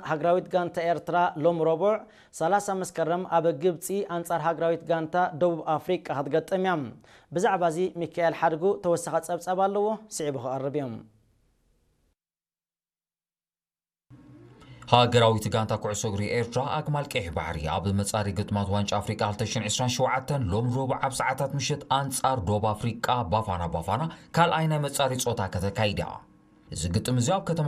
ሃገራዊት ጋንታ ኤርትራ ሎም ረቡዕ 30 መስከረም ኣብ ግብጺ አንጻር ሃገራዊት ጋንታ ደቡብ አፍሪካ ክትገጥም እያ ብዛዕባ እዚ ሚካኤል ሓድጉ ተወሳኺ ጸብጻብ ኣለዎ ስዒቡ ክቐርብ እዮም ሃገራዊት ጋንታ ኩዕሶ እግሪ ኤርትራ ኣግማል ቀይሕ ባሕሪ ኣብ መጻሪ ግጥማት ዋንጫ ኣፍሪካ 2027 ሎም ረቡዕ ኣብ ሰዓታት ምሽት አንጻር ደቡብ ኣፍሪካ ባፋና ካልኣይ ናይ መጻሪ ጾታ ከተካይዳ እዚ ግጥም እዚ ኣብ ከተማ